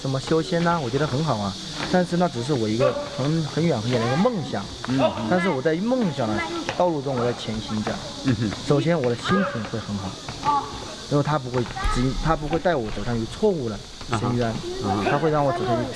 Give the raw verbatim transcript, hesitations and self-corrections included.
什么修仙呐、我觉得很好啊，但是那只是我一个很很远很远的一个梦想。嗯，但是我在梦想的道路中，我在前行着。嗯哼，首先我的心情会很好，然后他不会指引，他不会带我走上一个错误的深渊，他会让我走上一个